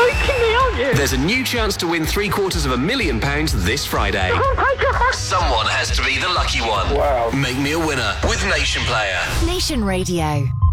joking me, aren't you? There's a new chance to win £750,000 this Friday. Oh my God. Someone has to be the lucky one. Wow. Make me a winner with Nation Player. Nation Radio.